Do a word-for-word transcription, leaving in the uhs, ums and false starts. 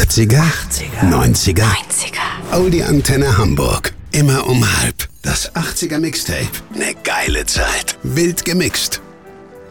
achtziger, neunziger, neunziger. Oh, die Antenne Hamburg. Immer um halb. Das achtziger Mixtape. Ne geile Zeit. Wild gemixt.